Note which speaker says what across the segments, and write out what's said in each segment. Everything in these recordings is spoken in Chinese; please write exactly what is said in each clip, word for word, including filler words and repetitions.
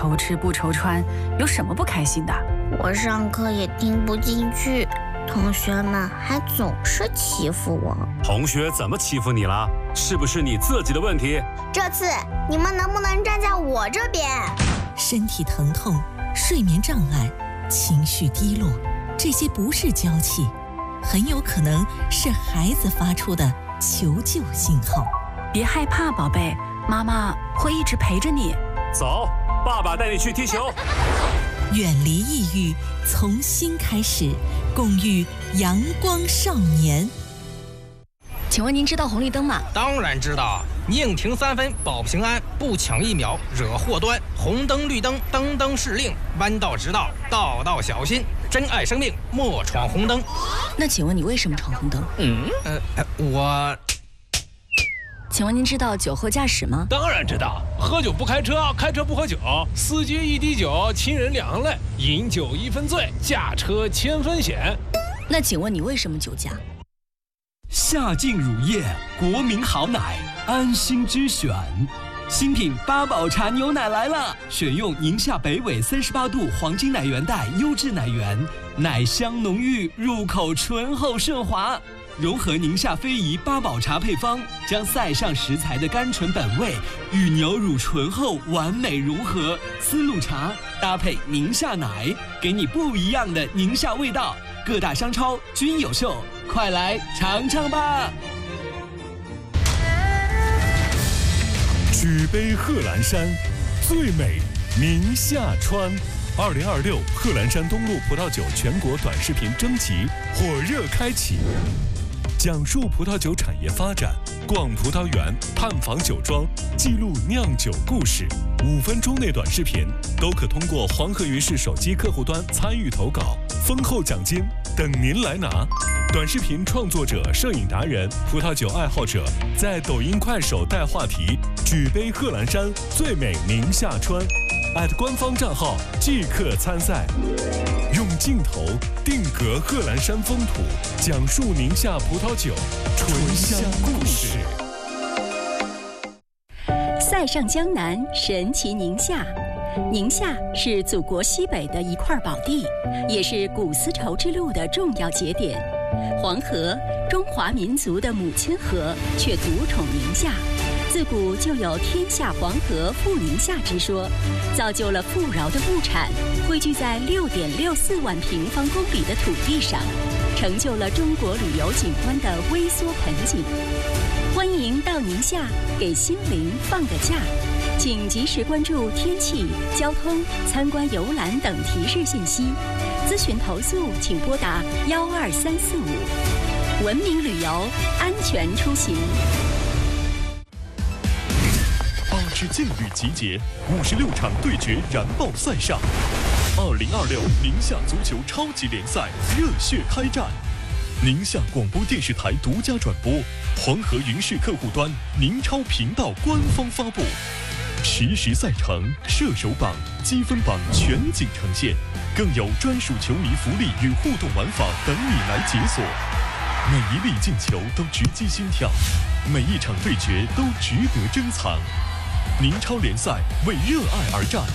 Speaker 1: 愁吃不愁穿，有什么不开心的？
Speaker 2: 我上课也听不进去，同学们还总是欺负我。
Speaker 3: 同学怎么欺负你了？是不是你自己的问题？
Speaker 2: 这次你们能不能站在我这边？
Speaker 4: 身体疼痛、睡眠障碍、情绪低落，这些不是娇气，很有可能是孩子发出的求救信号。
Speaker 1: 别害怕，宝贝，妈妈会一直陪着你。
Speaker 3: 走，爸爸带你去踢球。
Speaker 4: 远离抑郁，从新开始，共育阳光少年。
Speaker 5: 请问您知道红绿灯吗？
Speaker 6: 当然知道，宁停三分保平安，不抢一秒惹祸端。红灯绿灯灯灯是令，弯道直道道道小心。珍爱生命，莫闯红灯。
Speaker 5: 那请问你为什么闯红灯？
Speaker 6: 嗯，呃，我。
Speaker 5: 请问您知道酒后驾驶吗？
Speaker 7: 当然知道，喝酒不开车，开车不喝酒，司机一滴酒，亲人两泪，饮酒一分醉，驾车千分险。
Speaker 5: 那请问你为什么酒驾？
Speaker 8: 夏净乳业，国民好奶，安心之选。新品八宝茶牛奶来了，选用宁夏北纬三十八度黄金奶源带优质奶源，奶香浓郁，入口醇厚顺滑。融合宁夏非遗八宝茶配方，将塞上食材的甘醇本味与牛乳醇厚完美融合，丝路茶搭配宁夏奶，给你不一样的宁夏味道。各大商超均有售，快来尝尝吧！
Speaker 9: 举杯贺兰山，最美宁夏川。二零二六贺兰山东路葡萄酒全国短视频征集火热开启。讲述葡萄酒产业发展，逛葡萄园，探访酒庄，记录酿酒故事。五分钟内短视频都可通过黄河云视手机客户端参与投稿，丰厚奖金等您来拿。短视频创作者、摄影达人、葡萄酒爱好者在抖音、快手带话题，举杯贺兰山，最美宁夏川。官方账号即刻参赛，用镜头定格贺兰山风土，讲述宁夏葡萄酒醇香故事。
Speaker 10: 塞上江南，神奇宁夏。宁夏是祖国西北的一块宝地，也是古丝绸之路的重要节点。黄河，中华民族的母亲河，却独宠宁夏。自古就有天下黄河富宁夏之说，造就了富饶的物产汇聚在六点六四万平方公里的土地上，成就了中国旅游景观的微缩盆景。欢迎到宁夏给心灵放个假，请及时关注天气、交通、参观游览等提示信息。咨询投诉请拨打幺二三四五。文明旅游，安全出行。
Speaker 9: 八支劲旅集结，五十六场对决燃爆赛上。二零二六宁夏足球超级联赛热血开战，宁夏广播电视台独家转播，黄河云视客户端、宁超频道官方发布，实时赛程、射手榜、积分榜全景呈现，更有专属球迷福利与互动玩法等你来解锁。每一粒进球都直击心跳，每一场对决都值得珍藏。宁超联赛为热爱而战，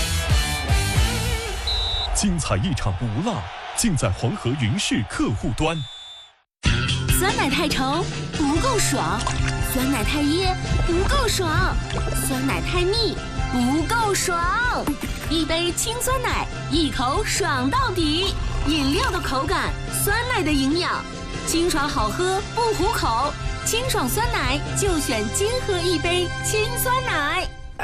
Speaker 9: 精彩一场不落，尽在黄河云视客户端。
Speaker 11: 酸奶太稠不够爽，酸奶太噎不够爽，酸奶太腻不够爽。一杯清酸奶，一口爽到底。饮料的口感，酸奶的营养，清爽好喝不糊口。清爽酸奶就选金喝一杯清酸奶。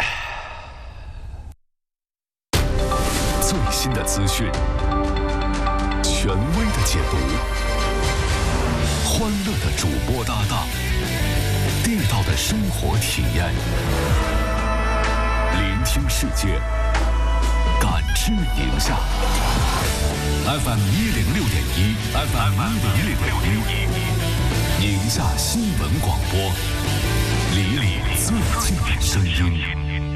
Speaker 12: 最新的资讯，权威的解读，欢乐的主播搭档，地道的生活体验，聆听世界，感知宁夏。F M 一零六点一 ，F M 一零六点一。宁夏新闻广播，离你最近的声音。